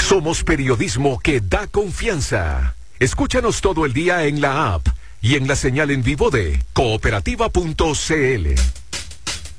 Somos periodismo que da confianza. Escúchanos todo el día en la app y en la señal en vivo de cooperativa.cl.